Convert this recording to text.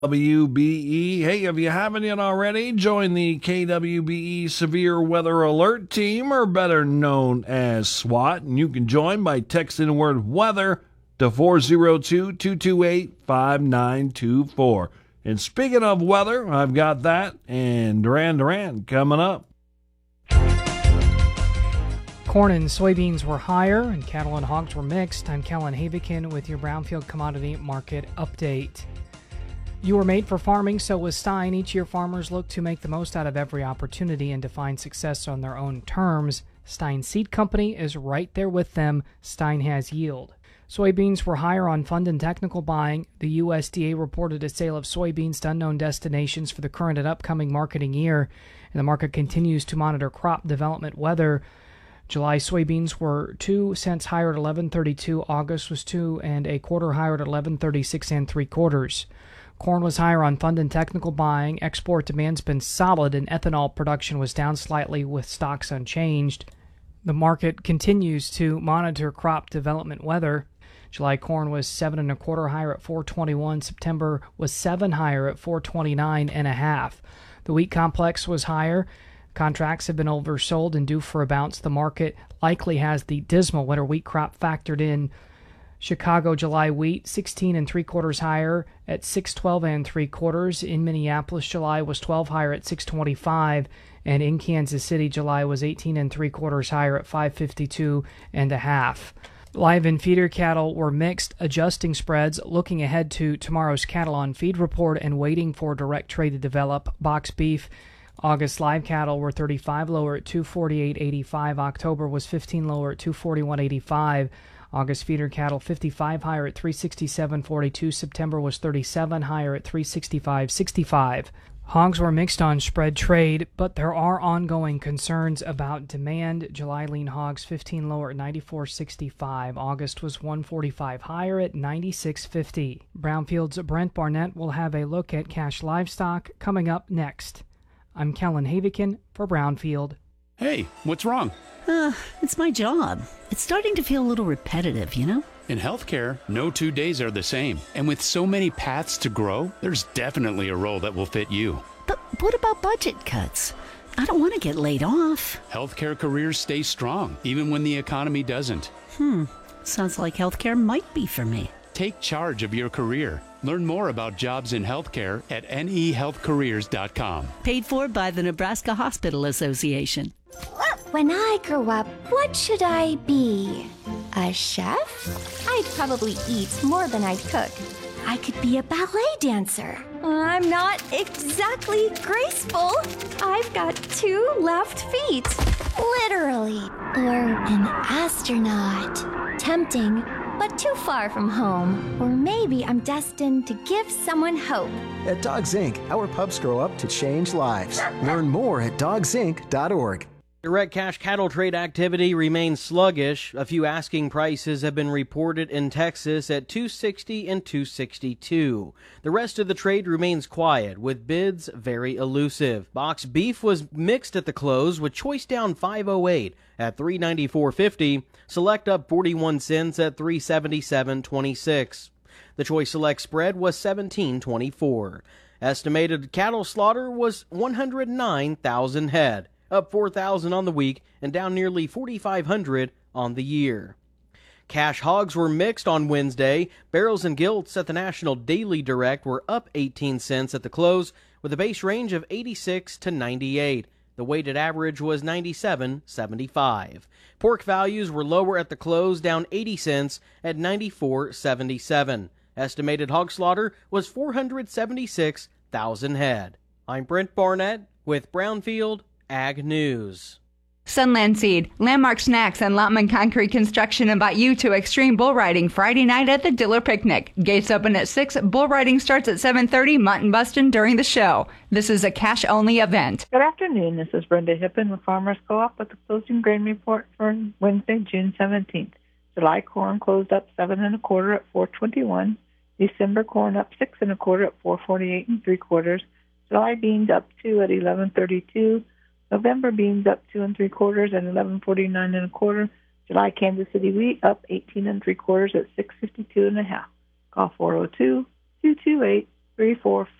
WBE. Hey, if you haven't yet already, join the KWBE Severe Weather Alert Team, or better known as SWAT, and you can join by texting the word weather to 402-228-5924. And speaking of weather, I've got that and Duran Duran coming up. Corn and soybeans were higher, and cattle and hogs were mixed. I'm Kellen Havikin with your Brownfield Commodity Market Update. You were made for farming, so was Stein. Each year, farmers look to make the most out of every opportunity and define success on their own terms. Stein Seed Company is right there with them. Stein has yield. Soybeans were higher on fund and technical buying. The USDA reported a sale of soybeans to unknown destinations for the current and upcoming marketing year, and the market continues to monitor crop development weather. July soybeans were 2 cents higher at 11.32. August was 2 1/4 higher at 11.36 3/4. Corn was higher on fund and technical buying. Export demand's been solid, and ethanol production was down slightly with stocks unchanged. The market continues to monitor crop development weather. July corn was 7 1/4 higher at 4.21. September was 7 higher at 4.29.5. The wheat complex was higher. Contracts have been oversold and due for a bounce. The market likely has the dismal winter wheat crop factored in. Chicago July wheat 16 3/4 higher at 6.12 3/4. In Minneapolis, July was 12 higher at 6.25, and in Kansas City, July was 18 3/4 higher at 5.52.5. Live and feeder cattle were mixed, adjusting spreads, looking ahead to tomorrow's cattle on feed report and waiting for direct trade to develop. Box beef August live cattle were 35 lower at 248.85. October was 15 lower at 241.85. August feeder cattle 55 higher at 367.42. September was 37 higher at 365.65. Hogs were mixed on spread trade, but there are ongoing concerns about demand. July lean hogs 15 lower at 94.65. August was 145 higher at 96.50. Brownfield's Brent Barnett will have a look at cash livestock coming up next. I'm Kellen Havikin for Brownfield. Hey, what's wrong? It's my job. It's starting to feel a little repetitive, you know? In healthcare, no 2 days are the same. And with so many paths to grow, there's definitely a role that will fit you. But what about budget cuts? I don't want to get laid off. Healthcare careers stay strong, even when the economy doesn't. Sounds like healthcare might be for me. Take charge of your career. Learn more about jobs in healthcare at nehealthcareers.com. Paid for by the Nebraska Hospital Association. When I grow up, what should I be? A chef? I'd probably eat more than I'd cook. I could be a ballet dancer. I'm not exactly graceful. I've got 2 left feet. Literally. Or an astronaut. Tempting, but too far from home. Or maybe I'm destined to give someone hope. At Dogs Inc., our pups grow up to change lives. Learn more at dogsinc.org. Direct cash cattle trade activity remains sluggish. A few asking prices have been reported in Texas at $260 and $262. The rest of the trade remains quiet, with bids very elusive. Box beef was mixed at the close, with choice down $5.08 at $394.50, select up 41 cents at $377.26. The choice select spread was $17.24. Estimated cattle slaughter was 109,000 head. Up 4,000 on the week and down nearly 4,500 on the year. Cash hogs were mixed on Wednesday. Barrels and gilts at the National Daily Direct were up 18 cents at the close, with a base range of 86 to 98. The weighted average was 97.75. Pork values were lower at the close, down 80 cents at 94.77. Estimated hog slaughter was 476,000 head. I'm Brent Barnett with Brownfield Ag News. Sunland Seed, Landmark Snacks, and Lotman Concrete Construction invite you to Extreme Bull Riding Friday night at the Diller Picnic. Gates open at 6. Bull riding starts at 7:30. Mutton bustin' during the show. This is a cash-only event. Good afternoon. This is Brenda Hippen with Farmers Co-op with the closing grain report for Wednesday, June 17th. July corn closed up 7 1/4 at 4.21. December corn up 6 1/4 at 4.48 3/4. July beans up 2 at 11.32. November beans up 2 3/4 at 11.49 1/4. July Kansas City wheat up 18 3/4 at 6.52 1/2. Call 402-228-3600. 34